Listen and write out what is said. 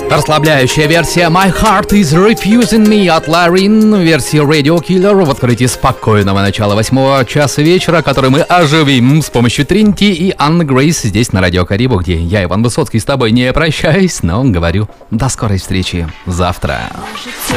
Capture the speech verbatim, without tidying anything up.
Расслабляющая версия My Heart is Refusing Me от Ларин, версия Radio Killer в открытии спокойного начала восьмого часа вечера, который мы оживим с помощью Тринити и Анны Грейс здесь на Радио Карибу, где я, Иван Высоцкий, с тобой не прощаюсь, но говорю до скорой встречи завтра.